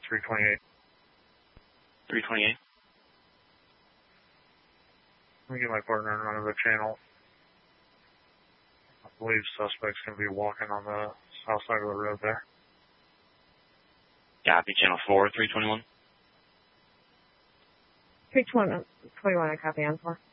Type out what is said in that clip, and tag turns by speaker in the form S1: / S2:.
S1: 328.
S2: 328.
S1: Let me get my partner in another channel. I believe suspect's going to be walking on the south side of the road there.
S2: Copy, channel 4, 321.
S3: 321, I copy on 4.